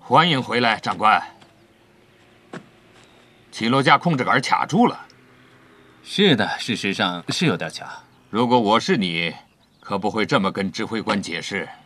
欢迎回来，长官。起落架控制杆卡住了。 是的，事实上是有点卡。 如果我是你，可不会这么跟指挥官解释。